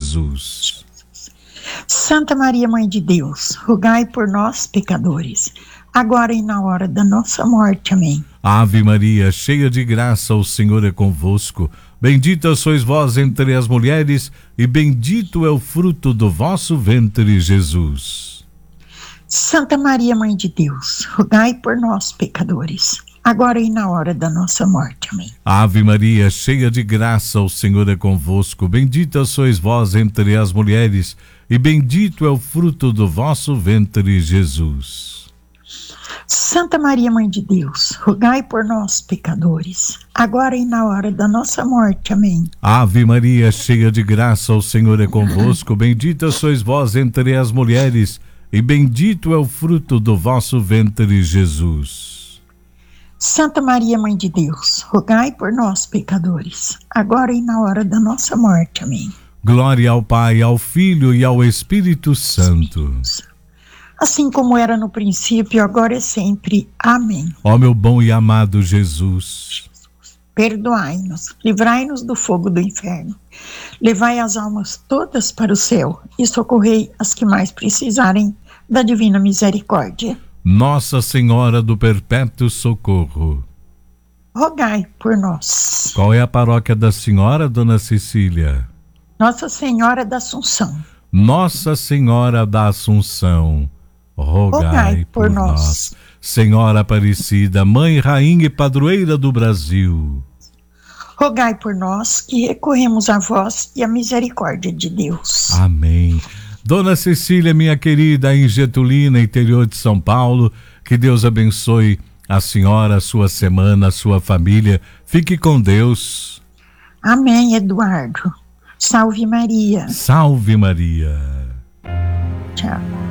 Jesus. Santa Maria, Mãe de Deus, rogai por nós, pecadores, agora e na hora da nossa morte. Amém. Ave Maria, cheia de graça, o Senhor é convosco. Bendita sois vós entre as mulheres, e bendito é o fruto do vosso ventre, Jesus. Santa Maria, Mãe de Deus, rogai por nós, pecadores, agora e na hora da nossa morte. Amém. Ave Maria, cheia de graça, o Senhor é convosco. Bendita sois vós entre as mulheres, e bendito é o fruto do vosso ventre, Jesus. Santa Maria, Mãe de Deus, rogai por nós, pecadores, agora e na hora da nossa morte. Amém. Ave Maria, cheia de graça, o Senhor é convosco. Bendita sois vós entre as mulheres, e bendito é o fruto do vosso ventre, Jesus. Santa Maria, Mãe de Deus, rogai por nós, pecadores, agora e na hora da nossa morte. Amém. Glória ao Pai, ao Filho e ao Espírito Santo. Assim como era no princípio, agora e sempre. Amém. Ó meu bom e amado Jesus, perdoai-nos, livrai-nos do fogo do inferno, levai as almas todas para o céu e socorrei as que mais precisarem da divina misericórdia. Nossa Senhora do Perpétuo Socorro, rogai por nós. Qual é a paróquia da Senhora, Dona Cecília? Nossa Senhora da Assunção. Nossa Senhora da Assunção, rogai por nós. Senhora Aparecida, Mãe, Rainha e Padroeira do Brasil, rogai por nós que recorremos a vós e à misericórdia de Deus. Amém. Dona Cecília, minha querida, em Getulina, interior de São Paulo, que Deus abençoe a senhora, a sua semana, a sua família. Fique com Deus. Amém, Eduardo. Salve Maria. Salve Maria. Tchau.